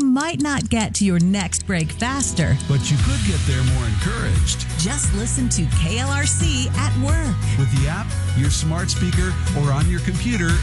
might not get to your next break faster, but you could get there more encouraged. Just listen to KLRC at work With the app, your smart speaker, or on your computer